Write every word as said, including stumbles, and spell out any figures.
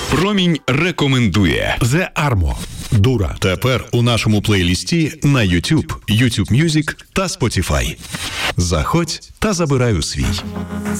Промінь рекомендує The Armo. Дура. Тепер у нашому плейлісті на YouTube, YouTube Music та Spotify. Заходь та забирай у свій.